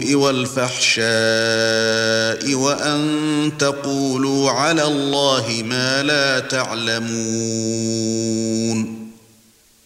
بالسوء والفحشاء وأن تقولوا على الله ما لا تعلمون